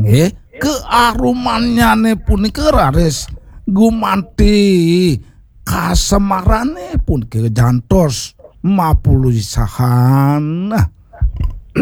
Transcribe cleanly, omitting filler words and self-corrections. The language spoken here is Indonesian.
kearumanyane punika raris gumanti kasemarane pun kejantos mapulusahan